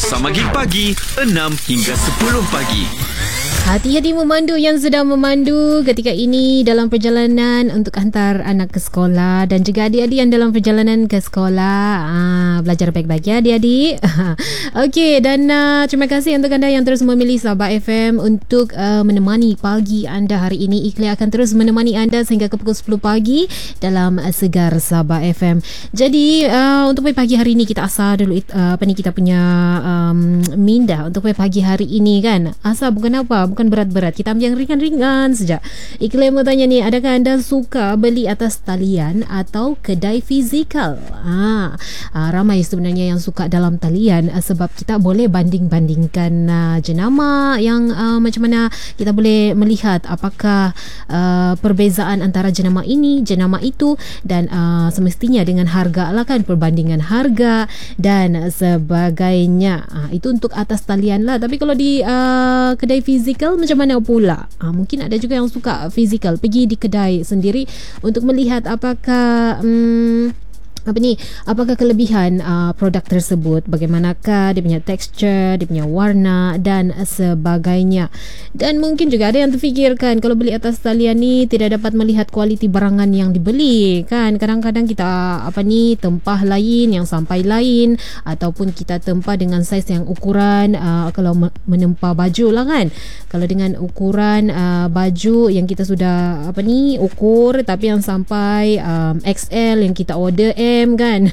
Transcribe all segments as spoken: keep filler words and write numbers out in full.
Bersama Gig Pagi, enam hingga sepuluh pagi. Hati-hati memandu yang sedang memandu ketika ini dalam perjalanan untuk hantar anak ke sekolah, dan juga adik-adik yang dalam perjalanan ke sekolah. Ah, belajar baik-baik ya adik-adik. Okey, dan uh, terima kasih untuk anda yang terus memilih Sabah F M untuk uh, menemani pagi anda hari ini. Ikhlas akan terus menemani anda sehingga ke pukul sepuluh pagi dalam uh, Segar Sabah F M. Jadi uh, untuk pagi hari ini kita asal dulu uh, apa ni kita punya um, minda untuk pagi hari ini kan. Asal bukan apa, bukan berat-berat, kita ambil yang ringan-ringan saja. Iklim mau tanya ni, adakah anda suka beli atas talian atau kedai fizikal? Ha, uh, ramai sebenarnya yang suka dalam talian uh, sebab kita boleh banding-bandingkan uh, jenama yang uh, macam mana kita boleh melihat apakah uh, perbezaan antara jenama ini, jenama itu, dan uh, semestinya dengan harga lah kan, perbandingan harga dan sebagainya. Uh, itu untuk atas talian lah. Tapi kalau di uh, kedai fizikal macam mana pula? Ha, mungkin ada juga yang suka fizikal, pergi di kedai sendiri untuk melihat apakah hmm, apa ni, apakah kelebihan uh, produk tersebut, bagaimanakah dia punya tekstur, dia punya warna dan sebagainya. Dan mungkin juga ada yang terfikirkan kalau beli atas talian ni tidak dapat melihat kualiti barangan yang dibeli kan. Kadang-kadang kita apa ni tempah lain, yang sampai lain, ataupun kita tempah dengan saiz yang ukuran uh, kalau menempa baju lah kan. Kalau dengan ukuran uh, baju yang kita sudah apa ni ukur, tapi yang sampai um, X L yang kita order M kan.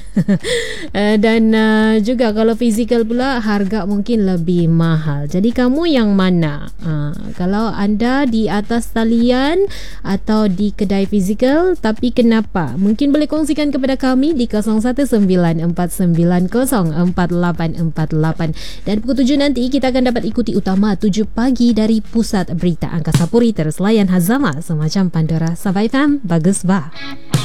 uh, dan uh, juga kalau fizikal pula harga mungkin lebih mahal. Jadi kamu yang mana? Uh, kalau anda di atas talian atau di kedai fizikal, tapi kenapa? Mungkin boleh kongsikan kepada kami di kosong satu sembilan empat sembilan kosong empat lapan empat lapan. Dan pukul tujuh nanti kita akan dapat ikuti utama tujuh pagi dari Pusat Berita Angkasa Puri terus layan Hazama semacam Pandora. Sabah F M, bagus bah.